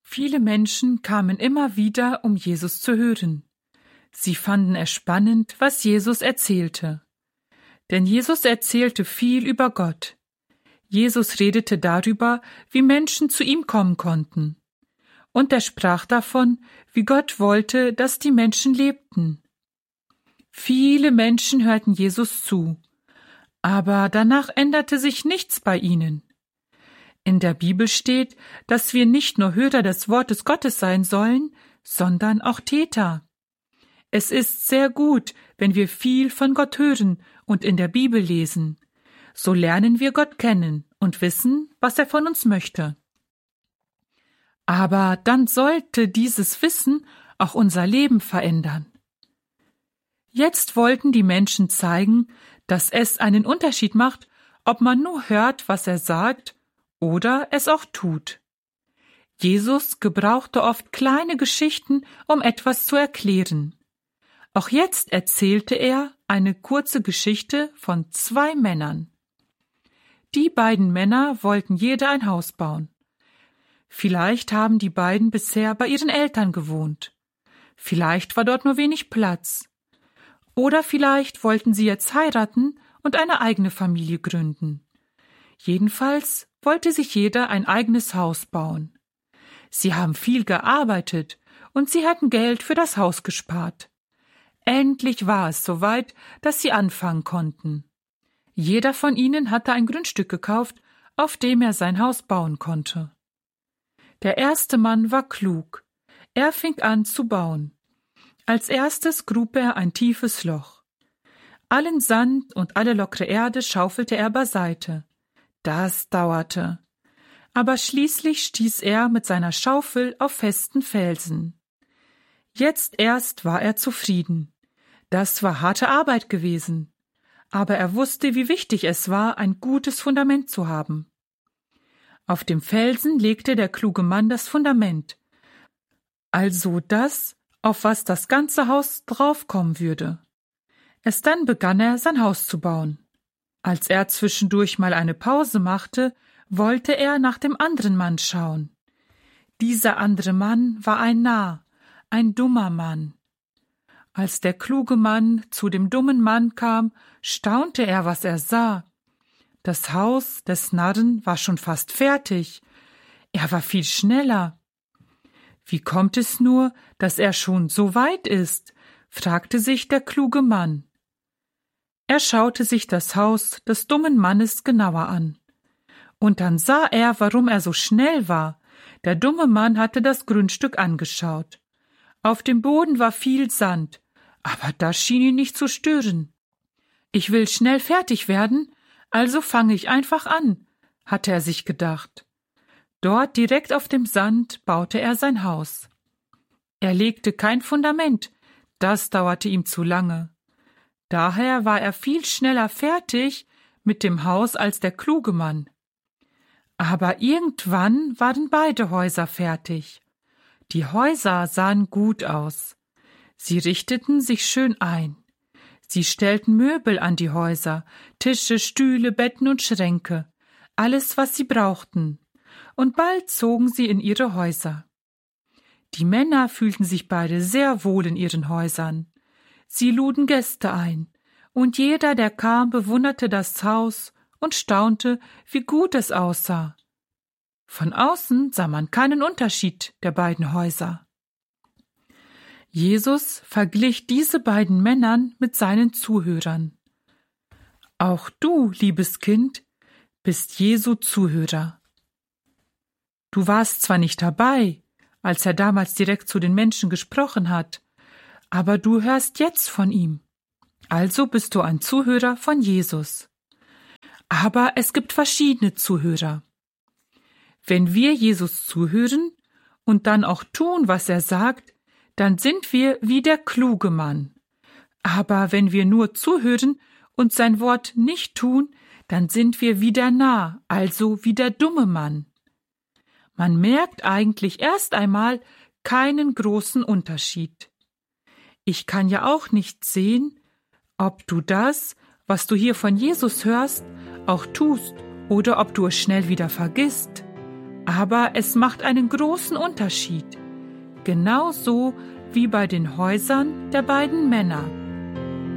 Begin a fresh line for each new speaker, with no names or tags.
Viele Menschen kamen immer wieder, um Jesus zu hören. Sie fanden es spannend, was Jesus erzählte. Denn Jesus erzählte viel über Gott. Jesus redete darüber, wie Menschen zu ihm kommen konnten. Und er sprach davon, wie Gott wollte, dass die Menschen lebten. Viele Menschen hörten Jesus zu, aber danach änderte sich nichts bei ihnen. In der Bibel steht, dass wir nicht nur Hörer des Wortes Gottes sein sollen, sondern auch Täter. Es ist sehr gut, wenn wir viel von Gott hören und in der Bibel lesen. So lernen wir Gott kennen und wissen, was er von uns möchte. Aber dann sollte dieses Wissen auch unser Leben verändern. Jetzt wollten die Menschen zeigen, dass es einen Unterschied macht, ob man nur hört, was er sagt, oder es auch tut. Jesus gebrauchte oft kleine Geschichten, um etwas zu erklären. Auch jetzt erzählte er eine kurze Geschichte von 2 Männern. Die beiden Männer wollten jeder ein Haus bauen. Vielleicht haben die beiden bisher bei ihren Eltern gewohnt. Vielleicht war dort nur wenig Platz. Oder vielleicht wollten sie jetzt heiraten und eine eigene Familie gründen. Jedenfalls wollte sich jeder ein eigenes Haus bauen. Sie haben viel gearbeitet und sie hatten Geld für das Haus gespart. Endlich war es soweit, dass sie anfangen konnten. Jeder von ihnen hatte ein Grundstück gekauft, auf dem er sein Haus bauen konnte. Der erste Mann war klug. Er fing an zu bauen. Als erstes grub er ein tiefes Loch. Allen Sand und alle lockere Erde schaufelte er beiseite. Das dauerte. Aber schließlich stieß er mit seiner Schaufel auf festen Felsen. Jetzt erst war er zufrieden. Das war harte Arbeit gewesen. Aber er wusste, wie wichtig es war, ein gutes Fundament zu haben. Auf dem Felsen legte der kluge Mann das Fundament, also das, auf was das ganze Haus draufkommen würde. Erst dann begann er, sein Haus zu bauen. Als er zwischendurch mal eine Pause machte, wollte er nach dem anderen Mann schauen. Dieser andere Mann war ein Narr, ein dummer Mann. Als der kluge Mann zu dem dummen Mann kam, staunte er, was er sah. Das Haus des Narren war schon fast fertig. Er war viel schneller. Wie kommt es nur, dass er schon so weit ist? Fragte sich der kluge Mann. Er schaute sich das Haus des dummen Mannes genauer an. Und dann sah er, warum er so schnell war. Der dumme Mann hatte das Grundstück angeschaut. Auf dem Boden war viel Sand, aber das schien ihn nicht zu stören. Ich will schnell fertig werden, also fange ich einfach an, hatte er sich gedacht. Dort direkt auf dem Sand baute er sein Haus. Er legte kein Fundament, das dauerte ihm zu lange. Daher war er viel schneller fertig mit dem Haus als der kluge Mann. Aber irgendwann waren beide Häuser fertig. Die Häuser sahen gut aus. Sie richteten sich schön ein. Sie stellten Möbel an die Häuser, Tische, Stühle, Betten und Schränke, alles, was sie brauchten. Und bald zogen sie in ihre Häuser. Die Männer fühlten sich beide sehr wohl in ihren Häusern. Sie luden Gäste ein, und jeder, der kam, bewunderte das Haus und staunte, wie gut es aussah. Von außen sah man keinen Unterschied der beiden Häuser. Jesus verglich diese beiden Männern mit seinen Zuhörern. Auch du, liebes Kind, bist Jesu Zuhörer. Du warst zwar nicht dabei, als er damals direkt zu den Menschen gesprochen hat, aber du hörst jetzt von ihm. Also bist du ein Zuhörer von Jesus. Aber es gibt verschiedene Zuhörer. Wenn wir Jesus zuhören und dann auch tun, was er sagt, dann sind wir wie der kluge Mann. Aber wenn wir nur zuhören und sein Wort nicht tun, dann sind wir wie der Narr, also wie der dumme Mann. Man merkt eigentlich erst einmal keinen großen Unterschied. Ich kann ja auch nicht sehen, ob du das, was du hier von Jesus hörst, auch tust oder ob du es schnell wieder vergisst. Aber es macht einen großen Unterschied, genauso wie bei den Häusern der beiden Männer.